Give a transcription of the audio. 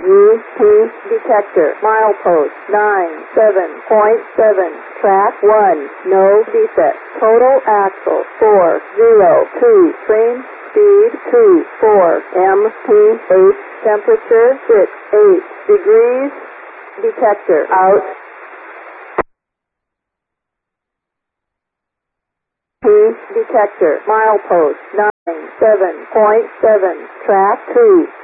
UP detector, milepost 97.7, track 1, no defect, total axle 402, train speed 24, MPH, temperature 68 degrees, detector out. Detector, milepost 97.7, track 2.